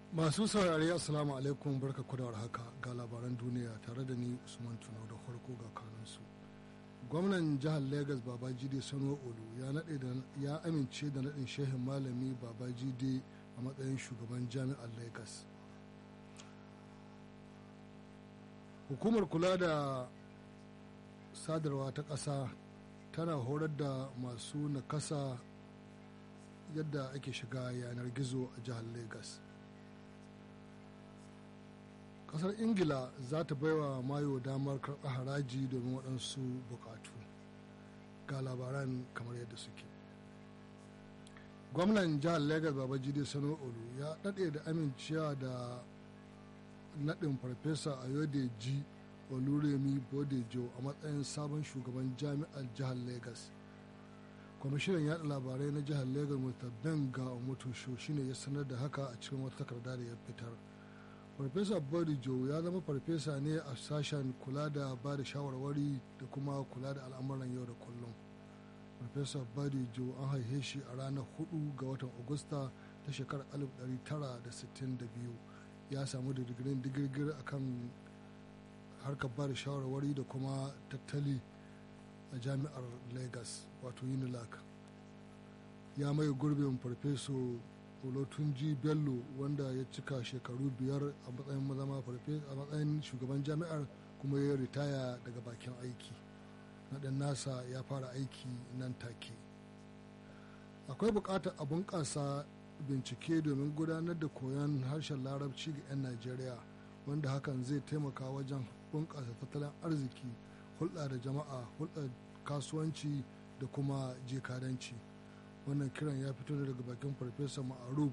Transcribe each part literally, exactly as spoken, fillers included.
Masu saurari assalamu alaikum barka kudawar haka ga labaran duniya tare da ni Usman Tuno da farko ga kanunsu. Gwamnan jihar Legas Babajide Sanwo-Olu ya nade da ya amince da nadin shehin malami Babajide a matsayin shugaban jami'ar Legas. Hukumar kula da sadarwa ta ƙasa tana horar da masu nakasa yadda ake shiga yanar gizo a jihar Legas. Kasar Ingila za ta baiwa Mayo damar karɓar haraji domin waɗansu buƙatu. Ga labaran kamar yadda suke. Gwamnan jihar Legas Babajide Sanwo-Olu ya daɗe da amincewa da naɗin Farfesa Ayodeji Oluremi Bodejo a matsayin sabon shugaban jami'ar jihar Legas. Kwamishinan yaɗa labarai na jihar Legas Mister Benga Omotosho shine ya sanar da haka a cikin wata takarda da ya fitar. Farfesa Bodejo ya zama farfesa ne a sashen kula da ba da shawarwari da kuma kula da al'amuran yau da kullum. Farfesa Bodejo an haife shi a ranar hudu ga watan Agusta ta shekarar alif ɗari tara da sittin da biyu. Ya samu da digirin digirgir a kan harkar ba da shawarwari da kuma tattali a jami'ar Lagos wato Unilag. Ya mai gurbin farfeso Olotunji Bello wanda ya cika shekaru biyar a matsayin mazama farfesa a matsayin shugaban jami'ar kuma ya ritaya daga bakin aiki. Naɗin nasa ya fara aiki nan take. Akwai buƙatar a bunƙasa bincike domin gudanar da koyon harshen larabci ga 'yan Najeriya wanda hakan zai taimaka wajen bunƙasa tattalin arziki, hulɗa da jama'a, hulɗar kasuwanci da kuma jekadanci. Wannan kiran ya fito daga bakin farfesa ma'aruf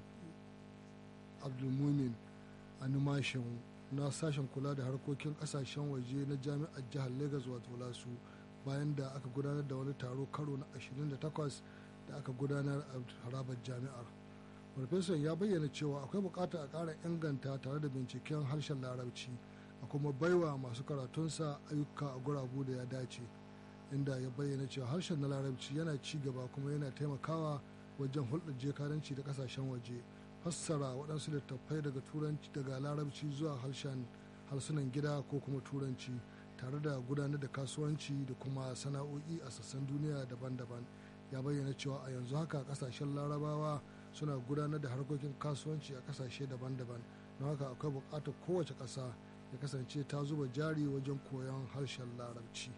abdulmumin animashin na sashen kula da harkokin kasashen waje na jami'ar jihar Legas wato lasu bayan da aka gudanar da wani taro karo na ashirin da takwas da aka gudanar a harabar jami'ar. Farfesan ya bayyana cewa akwai bukatar a ƙara inganta tare da binciken harshen larabci a kuma baiwa masu karatunsa ayyuka a gurabu da ya dace, inda ya bayyana cewa harshen na larabci yana ci gaba kuma yana taimakawa wajen hulɗar jekadanci da ƙasashen waje, fassara waɗansu littattafai daga turanci daga larabci zuwa harshen harsunan gida ko kuma turanci, tare da gudanar da kasuwanci da kuma sana'o'i a sassan duniya daban-daban. Ya bayyana cewa a yanzu haka ƙasashen larabawa suna gudanar da harkokin kasuwanci a ƙasashe daban-daban, don haka akwai buƙatar kowace ƙasa ya kasance ta zuba jari wajen koyon harshen larabci.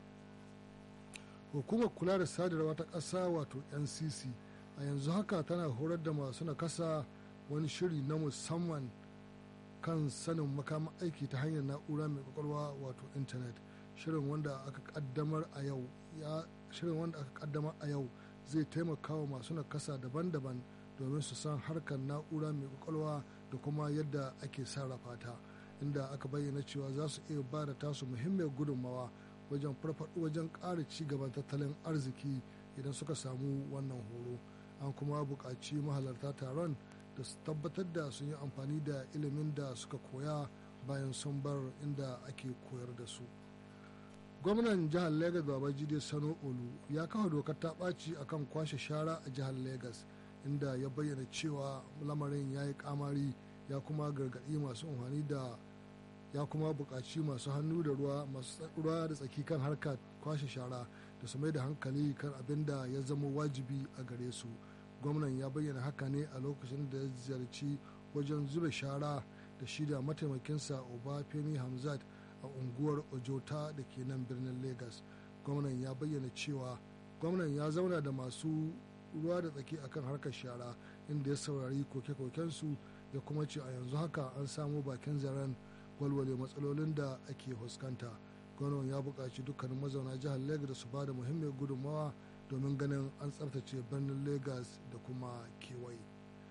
Hukumar kula da sadarwa ta ƙasa wato N C C a yanzu haka tana horar da masu nakasa wani shiri na musamman kan sanin makaman aiki ta hanyar na'ura mai kwakwalwa wato intanet. Shirin wanda aka kaddamar a yau ya shirin wanda aka kaddamar a yau zai taimaka wa masu nakasa daban-daban domin su san harkar na'ura mai kwakwalwa da kuma yadda ake sarrafa ta, inda aka bayyana cewa za su iya ba da tasu muhimmiyar gudunmawa wajen farfaɗo wajen ƙara ci gaban tattalin arziki idan suka samu wannan horo. An kuma buƙaci mahalarta taron da su tabbatar da sun yi amfani da ilimin da suka koya bayan sun bar inda ake koyar da su. Gwamnan jihar Legas Babajide Sanwo-Olu ya kafa dokar ta ɓaci akan kwashe shara a jihar Legas, inda ya bayyana cewa lamarin ya yi kamari, ya kuma gargaɗi masu amfani da ya kuma buƙaci masu hannu da ruwa masu ruwa da tsaki kan harkar kwashe shara da su mai da hankali kan abin da ya zama wajibi a gare su. Gwamnan ya bayyana haka ne a lokacin da ya ziyarci wajen zube shara da shi da mataimakinsa Obafemi Hamzat a unguwar Ojota da ke nan birnin Legas. Gwamnan ya bayyana cewa gwamnan ya zauna da masu ruwa da tsaki akan harkar shara, inda ya saurari koke-kokensu ya kuma ce a yanzu haka an samu bakin zaren walwale matsalolin da ake fuskanta. Gwamnan ya buƙaci dukkanin mazauna jihar Legas da su ba da muhimmiyar gudunmawa domin ganin an tsaftace birnin Legas da kuma kewaye.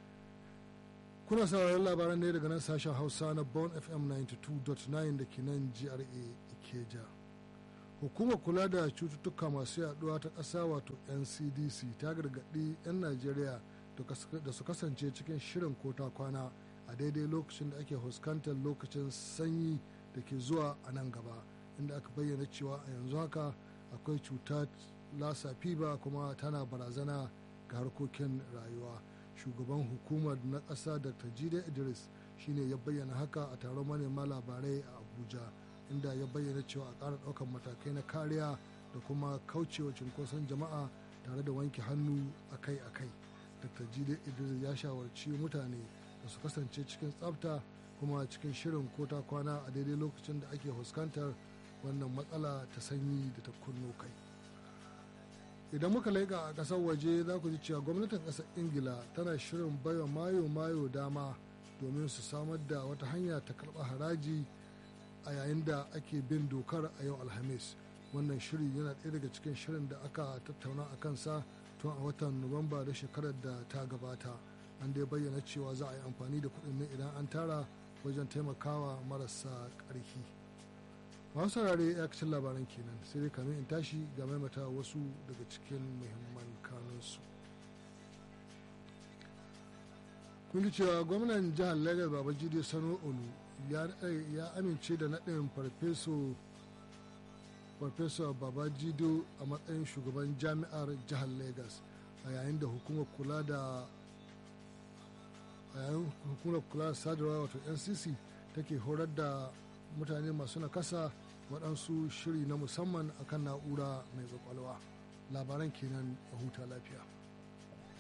Kuna sauraron labaran ne daga nan sashen Hausa na Bon F M ninety-two point nine da ke nan G R A Ikeja. Hukumar kula da cututtuka masu yaduwa ta ƙasa wato N C D C ta gargaɗi 'yan Najeriya da su kasance cikin shirin kota kwana a daidai lokacin da ake fuskantar lokacin sanyi da ke zuwa a nan gaba, inda aka bayyana cewa a yanzu haka akwai cutar lassa fever kuma tana barazana ga harkokin rayuwa. shugaban hukumar na ƙasa dr jide idris shine ya bayyana haka a taron manema labarai a abuja, inda ya bayyana cewa a ƙara ɗaukar matakai na kariya da kuma kaucewa cunkoson jama'a tare da wanke hannu akai-akai. dr jide idris ya shawarci mutane da su kasance cikin tsafta kuma cikin shirin ko ta kwana a daidai lokacin da ake fuskantar wannan matsala ta sanyi da ta kunno kai. Idan muka laika a ƙasar waje za ku ji cewa gwamnatin ƙasar ingila tana shirin baiwa mayo-mayo dama domin su samar da wata hanya ta karɓar haraji a yayin da ake bin dokar a yau alhamis. Wannan shiri yana ɗaya daga cikin shirin da aka tattauna a kansa tun a watan nuwamba da shekarar da ta gabata. An dai bayyana cewa za a yi amfani da kuɗin ne idan an tara wajen taimakawa marasa ƙarfi. Masu saurare ya kacin labaran kenan, sai dai kamin in tashi ga maimata wasu daga cikin muhimman kanunsu. Kun ji cewa gwamnan jihar Lagos Babajide Sanwo-Olu ya amince da naɗin farfeso farfesa Babajide a matsayin shugaban jami'ar jihar Lagos a yayin da hukumar kula da a yayin hukumar kula da sadarwa wato N C C take horar da mutane masu nakasa waɗansu shiri na musamman akan na'ura mai kwakwalwa. Labaran kenan a huta lafiya.